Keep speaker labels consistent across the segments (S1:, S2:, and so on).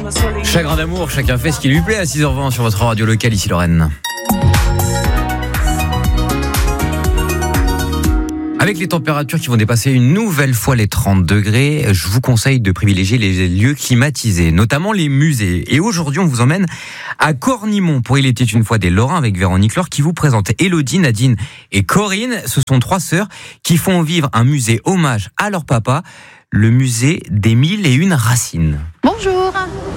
S1: Chagrin d'amour, chacun fait ce qui lui plaît à 6h20 sur votre radio locale, ici Lorraine. Avec les températures qui vont dépasser une nouvelle fois les 30 degrés, je vous conseille de privilégier les lieux climatisés, notamment les musées. Et aujourd'hui, on vous emmène à Cornimont pour Il était une fois des Lorrains avec Véronique Laure qui vous présente Élodie, Nadine et Corinne. Ce sont 3 sœurs qui font vivre un musée hommage à leur papa, le musée des 1001 racines.
S2: Bonjour.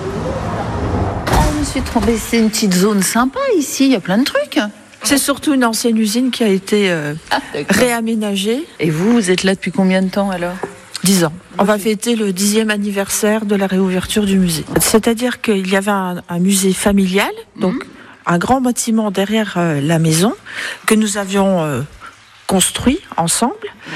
S2: Je me suis trompée, c'est une petite zone sympa ici, il y a plein de trucs.
S3: C'est surtout une ancienne usine qui a été réaménagée.
S2: Et vous êtes là depuis combien de temps alors ?
S3: 10 ans. On va fêter le 10e anniversaire de la réouverture du musée. C'est-à-dire qu'il y avait un musée familial, donc un grand bâtiment derrière la maison que nous avions construit ensemble.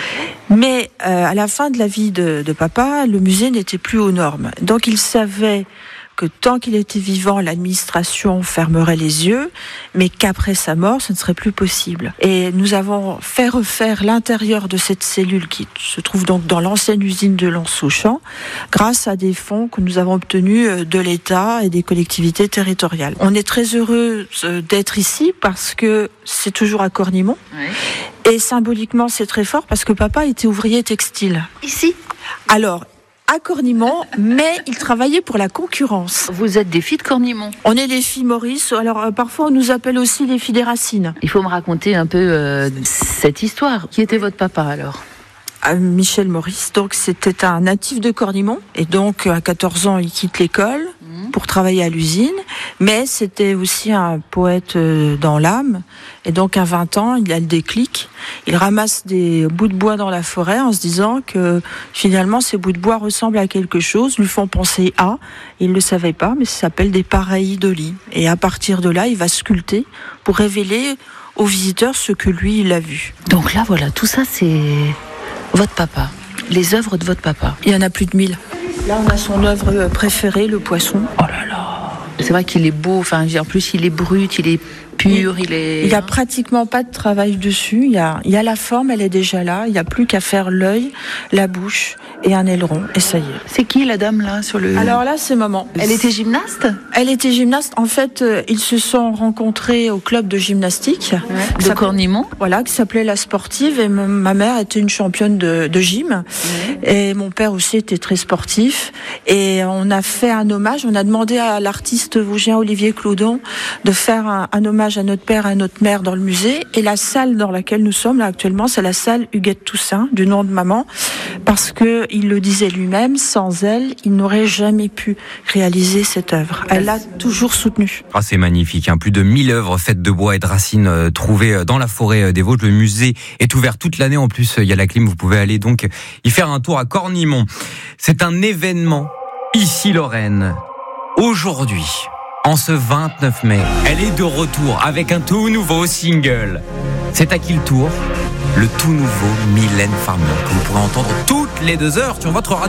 S3: Mais à la fin de la vie de papa, le musée n'était plus aux normes. Donc il savait que tant qu'il était vivant, l'administration fermerait les yeux, mais qu'après sa mort, ce ne serait plus possible. Et nous avons fait refaire l'intérieur de cette cellule qui se trouve donc dans l'ancienne usine de Lens-Auchan, grâce à des fonds que nous avons obtenus de l'État et des collectivités territoriales. On est très heureux d'être ici parce que c'est toujours à Cornimont. Oui. Et symboliquement, c'est très fort parce que papa était ouvrier textile.
S2: Ici ?
S3: Alors, à Cornimont, mais il travaillait pour la concurrence.
S2: Vous êtes des filles de Cornimont ?
S3: On est les filles Maurice, alors parfois on nous appelle aussi les filles des Racines.
S2: Il faut me raconter un peu cette histoire. Qui était votre papa alors ?
S3: Michel Maurice, donc c'était un natif de Cornimont, et donc à 14 ans il quitte l'école pour travailler à l'usine, mais c'était aussi un poète dans l'âme, et donc à 20 ans il a le déclic, il ramasse des bouts de bois dans la forêt en se disant que finalement ces bouts de bois ressemblent à quelque chose, lui font penser à, il ne le savait pas, mais ça s'appelle des pareillidolis, et à partir de là il va sculpter pour révéler aux visiteurs ce que lui il a vu.
S2: Donc là voilà, tout ça c'est votre papa, les œuvres de votre papa.
S3: Il y en a plus de 1000. Là, on a son œuvre préférée, le poisson.
S2: Oh là là. C'est vrai qu'il est beau, enfin, en plus il est brut, il est pur, il
S3: n'y a pratiquement pas de travail dessus. Il y a la forme, elle est déjà là. Il n'y a plus qu'à faire l'œil, la bouche et un aileron. Et ça y est.
S2: C'est qui la dame là sur le...
S3: Alors là, c'est maman.
S2: Elle était gymnaste ?
S3: Elle était gymnaste. En fait, ils se sont rencontrés au club de gymnastique.
S2: Ouais. De Cornimont ?
S3: Voilà, qui s'appelait La Sportive. Et ma mère était une championne de gym. Ouais. Et mon père aussi était très sportif. Et on a fait un hommage. On a demandé à l'artiste vosgien Olivier Cloudon de faire un hommage à notre père et à notre mère dans le musée. Et la salle dans laquelle nous sommes là actuellement, c'est la salle Huguette Toussaint, du nom de maman, parce que il le disait lui-même, sans elle, il n'aurait jamais pu réaliser cette œuvre. Elle l'a toujours soutenue.
S1: Ah, c'est magnifique, hein. Plus de 1000 œuvres faites de bois et de racines trouvées dans la forêt des Vosges. Le musée est ouvert toute l'année. En plus, il y a la clim, vous pouvez aller donc y faire un tour à Cornimont. C'est un événement ici Lorraine. Aujourd'hui, en ce 29 mai, elle est de retour avec un tout nouveau single. C'est à qui le tour ? Le tout nouveau Mylène Farmer, que vous pourrez entendre toutes les 2 heures sur votre radio.